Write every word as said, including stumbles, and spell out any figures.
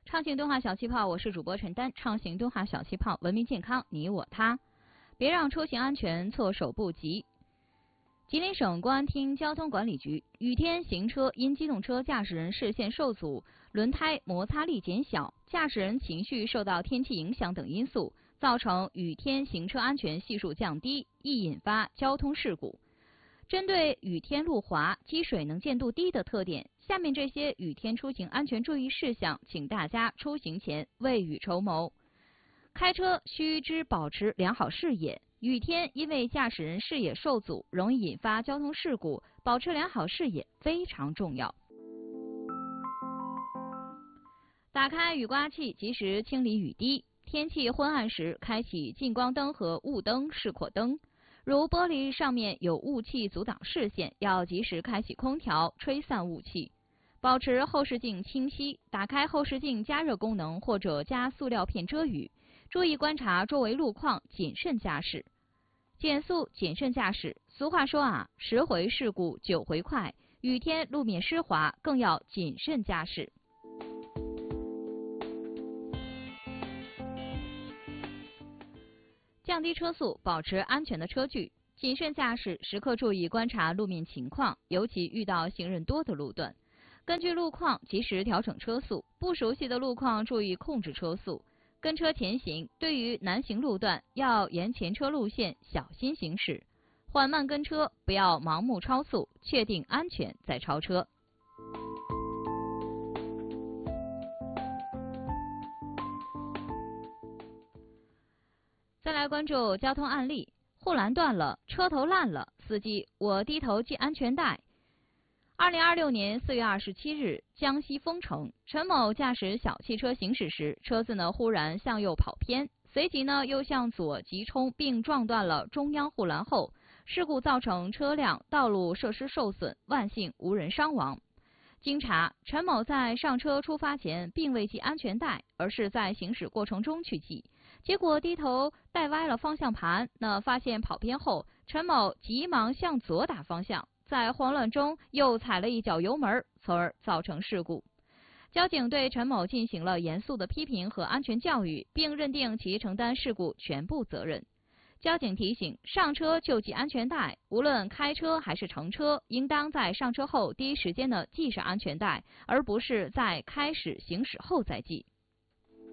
畅行动画小气泡，我是主播陈丹。畅行动画小气泡，文明健康，你我他，别让出行安全措手不及。吉林省公安厅交通管理局：雨天行车因机动车驾驶人视线受阻、轮胎摩擦力减小、驾驶人情绪受到天气影响等因素，造成雨天行车安全系数降低，易引发交通事故。针对雨天路滑、积水能见度低的特点，下面这些雨天出行安全注意事项，请大家出行前未雨绸缪。开车须知保持良好视野。雨天因为驾驶人视野受阻，容易引发交通事故，保持良好视野非常重要。打开雨刮器，及时清理雨滴。天气昏暗时，开启近光灯和雾灯、示廓灯。如玻璃上面有雾气阻挡视线，要及时开启空调，吹散雾气。保持后视镜清晰，打开后视镜加热功能或者加塑料片遮雨。注意观察周围路况，谨慎驾驶。减速谨慎驾驶。俗话说啊，十回事故九回快。雨天路面湿滑，更要谨慎驾驶。降低车速，保持安全的车距。谨慎驾驶，时刻注意观察路面情况，尤其遇到行人多的路段，根据路况及时调整车速。不熟悉的路况，注意控制车速。跟车前行，对于难行路段，要沿前车路线小心行驶，缓慢跟车，不要盲目超速，确定安全再超车。再来关注交通案例：护栏断了，车头烂了，司机我低头系安全带。二零二六年四月二十七日，江西丰城，陈某驾驶小汽车行驶时，车子呢忽然向右跑偏，随即呢又向左急冲，并撞断了中央护栏后，事故造成车辆道路设施受损，万幸无人伤亡。经查，陈某在上车出发前并未系安全带，而是在行驶过程中去系，结果低头带歪了方向盘。那发现跑偏后，陈某急忙向左打方向，在慌乱中又踩了一脚油门，从而造成事故。交警对陈某进行了严肃的批评和安全教育，并认定其承担事故全部责任。交警提醒：上车就系安全带，无论开车还是乘车，应当在上车后第一时间呢系上安全带，而不是在开始行驶后再系。